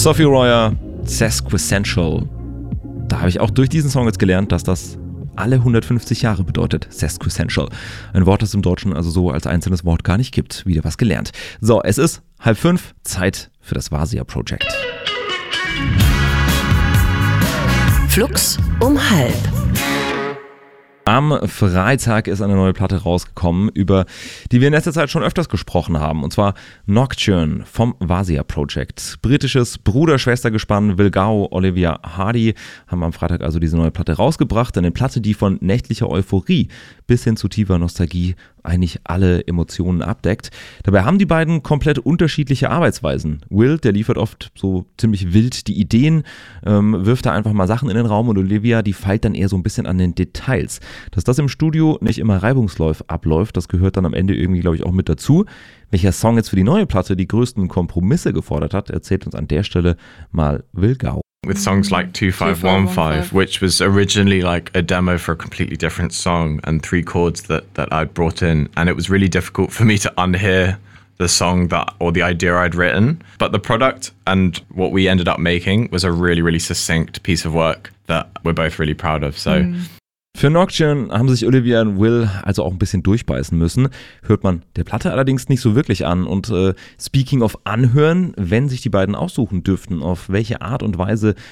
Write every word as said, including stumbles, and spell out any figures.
Sophie Royer, Sesquissential. Da habe ich auch durch diesen Song jetzt gelernt, dass das alle hundertfünfzig Jahre bedeutet. Sesquissential. Ein Wort, das im Deutschen also so als einzelnes Wort gar nicht gibt. Wieder was gelernt. So, es ist halb fünf, Zeit für das Wasia Project. Flux um halb. Am Freitag ist eine neue Platte rausgekommen, über die wir in letzter Zeit schon öfters gesprochen haben, und zwar Nocturne vom Wasia Project. Britisches Bruder-Schwester-Gespann Wilgau, Olivia Hardy haben am Freitag also diese neue Platte rausgebracht. Eine Platte, die von nächtlicher Euphorie bis hin zu tiefer Nostalgie eigentlich alle Emotionen abdeckt. Dabei haben die beiden komplett unterschiedliche Arbeitsweisen. Will, der liefert oft so ziemlich wild die Ideen, ähm, wirft da einfach mal Sachen in den Raum, und Olivia, die feilt dann eher so ein bisschen an den Details. Dass das im Studio nicht immer reibungslos abläuft, das gehört dann am Ende irgendwie, glaube ich, auch mit dazu. Welcher Song jetzt für die neue Platte die größten Kompromisse gefordert hat, erzählt uns an der Stelle mal Wilgau. With songs like two five one five, which was originally like a demo for a completely different song and three chords that, that I'd brought in. And it was really difficult for me to unhear the song that or the idea I'd written. But the product and what we ended up making was a really, really succinct piece of work that we're both really proud of. So. Mm. Für Nocturne haben sich Olivia und Will also auch ein bisschen durchbeißen müssen. Hört man der Platte allerdings nicht so wirklich an. Und äh, speaking of anhören, wenn sich die beiden aussuchen dürften, auf welche Art und Weise